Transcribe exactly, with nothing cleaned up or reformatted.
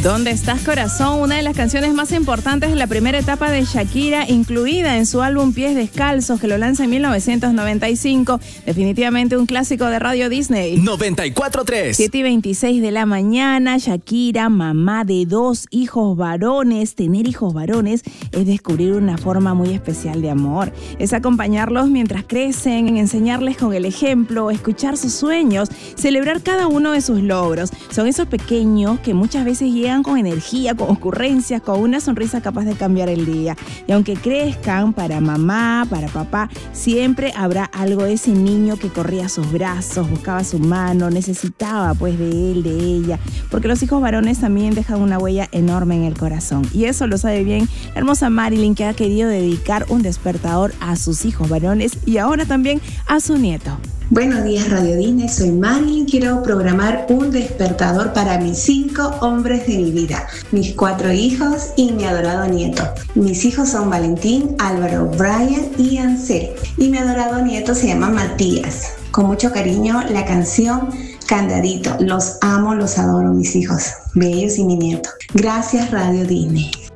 ¿Dónde estás, corazón? Una de las canciones más importantes de la primera etapa de Shakira, incluida en su álbum Pies Descalzos, que lo lanza en mil novecientos noventa y cinco. Definitivamente un clásico de Radio Disney. noventa y cuatro punto tres. siete y veintiséis de la mañana. Shakira, mamá de dos hijos varones. Tener hijos varones es descubrir una forma muy especial de amor. Es acompañarlos mientras crecen, enseñarles con el ejemplo, escuchar sus sueños, celebrar cada uno de sus logros. Son esos pequeños que muchas veces llegan con energía, con ocurrencias, con una sonrisa capaz de cambiar el día. Y aunque crezcan, para mamá, para papá, siempre habrá algo de ese niño que corría a sus brazos, buscaba su mano, necesitaba pues de él, de ella, porque los hijos varones también dejan una huella enorme en el corazón. Y eso lo sabe bien la hermosa Marilyn, que ha querido dedicar un despertador a sus hijos varones y ahora también a su nieto. Buenos días, Radio Disney, soy Marilyn. Quiero programar un despertador para mis cinco hombres de mi vida, mis cuatro hijos y mi adorado nieto. Mis hijos son Valentín, Álvaro, Brian y Ansel, y mi adorado nieto se llama Matías. Con mucho cariño, la canción Candadito. Los amo, los adoro, mis hijos bellos y mi nieto. Gracias, Radio Disney.